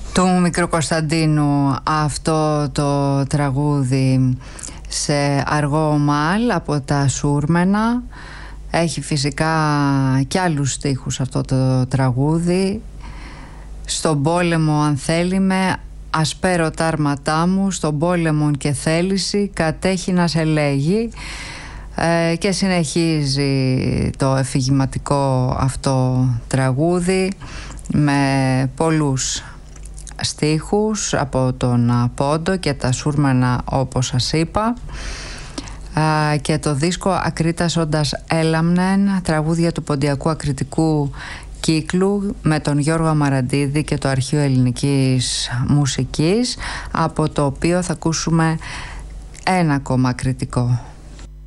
του Μικροκωνσταντίνου αυτό το τραγούδι σε αργό ομάλ από τα Σούρμενα. Έχει φυσικά και άλλους στίχους αυτό το τραγούδι. Στον πόλεμο αν θέλει με ασπέρω τα άρματά μου, στον πόλεμο και θέληση κατέχει να σε λέγει. Και συνεχίζει το εφηγηματικό αυτό τραγούδι με πολλούς στίχους από τον Πόντο και τα Σούρμενα, όπως σας είπα, και το δίσκο Ακρίτας όντας έλαμνεν, τραγούδια του ποντιακού ακριτικού κύκλου με τον Γιώργο Αμαραντίδη και το Αρχείο Ελληνικής Μουσικής, από το οποίο θα ακούσουμε ένα ακόμα ακριτικό.